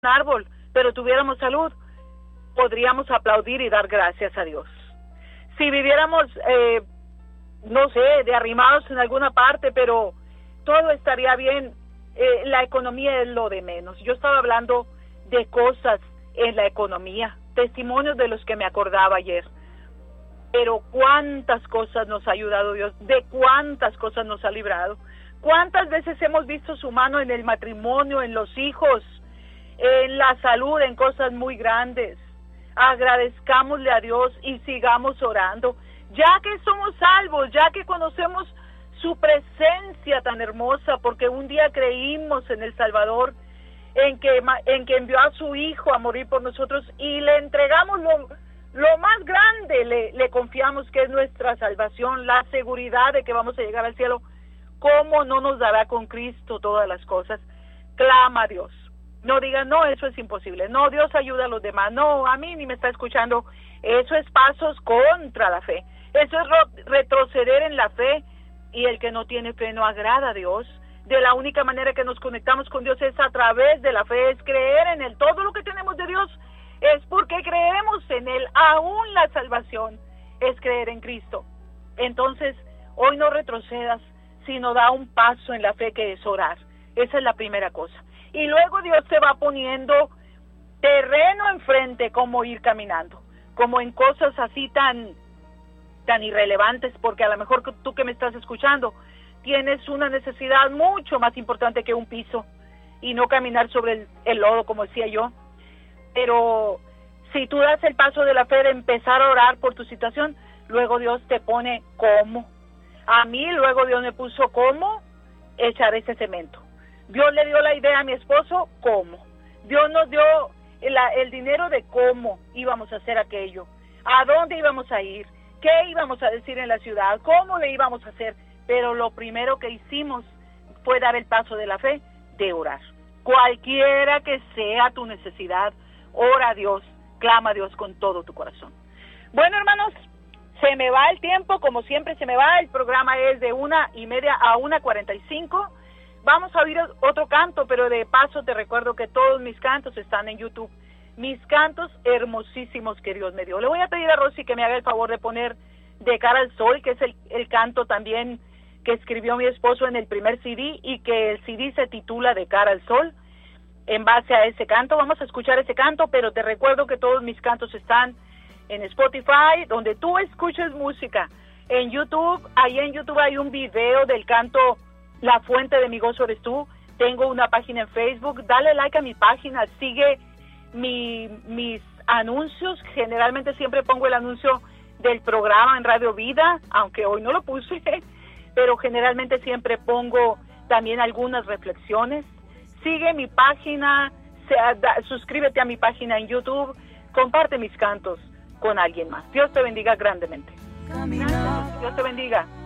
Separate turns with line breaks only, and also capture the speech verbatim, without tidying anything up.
árbol, pero tuviéramos salud, podríamos aplaudir y dar gracias a Dios. Si viviéramos, eh, no sé, de arrimados en alguna parte, pero todo estaría bien, eh, la economía es lo de menos. Yo estaba hablando de cosas en la economía, testimonios de los que me acordaba ayer. Pero cuántas cosas nos ha ayudado Dios, de cuántas cosas nos ha librado. Cuántas veces hemos visto su mano en el matrimonio, en los hijos, en la salud, en cosas muy grandes. Agradezcámosle a Dios y sigamos orando, ya que somos salvos, ya que conocemos su presencia tan hermosa, porque un día creímos en el Salvador, en que, en que envió a su Hijo a morir por nosotros y le entregamos lo, lo más grande, le, le confiamos que es nuestra salvación, la seguridad de que vamos a llegar al cielo. ¿Cómo no nos dará con Cristo todas las cosas? Clama a Dios. No digan, no, eso es imposible. No, Dios ayuda a los demás. No, a mí ni me está escuchando. Eso es pasos contra la fe. Eso es retroceder en la fe. Y el que no tiene fe no agrada a Dios. De la única manera que nos conectamos con Dios es a través de la fe, es creer en Él. Todo lo que tenemos de Dios es porque creemos en Él. Aún la salvación es creer en Cristo. Entonces, hoy no retrocedas, sino da un paso en la fe, que es orar. Esa es la primera cosa. Y luego Dios te va poniendo terreno enfrente, como ir caminando, como en cosas así tan, tan irrelevantes, porque a lo mejor tú que me estás escuchando tienes una necesidad mucho más importante que un piso y no caminar sobre el, el lodo, como decía yo. Pero si tú das el paso de la fe de empezar a orar por tu situación, luego Dios te pone cómo. A mí luego Dios me puso cómo echar ese cemento. Dios le dio la idea a mi esposo, ¿cómo? Dios nos dio el, el dinero de cómo íbamos a hacer aquello, a dónde íbamos a ir, qué íbamos a decir en la ciudad, cómo le íbamos a hacer. Pero lo primero que hicimos fue dar el paso de la fe, de orar. Cualquiera que sea tu necesidad, ora a Dios, clama a Dios con todo tu corazón. Bueno, hermanos, se me va el tiempo, como siempre se me va. El programa es de una y media a una cuarenta y cinco. Vamos a oír otro canto, pero de paso te recuerdo que todos mis cantos están en YouTube. Mis cantos hermosísimos que Dios me dio. Le voy a pedir a Rosy que me haga el favor de poner De Cara al Sol, que es el, el canto también que escribió mi esposo en el primer C D, y que el C D se titula De Cara al Sol. En base a ese canto, vamos a escuchar ese canto, pero te recuerdo que todos mis cantos están en Spotify, donde tú escuches música. En YouTube, ahí en YouTube hay un video del canto La Fuente de mi Gozo Eres Tú. Tengo una página en Facebook, dale like a mi página, sigue mi, mis anuncios. Generalmente siempre pongo el anuncio del programa en Radio Vida, aunque hoy no lo puse, pero generalmente siempre pongo también algunas reflexiones. Sigue mi página, sea, da, suscríbete a mi página en YouTube, comparte mis cantos con alguien más. Dios te bendiga grandemente. Camina. Dios te bendiga.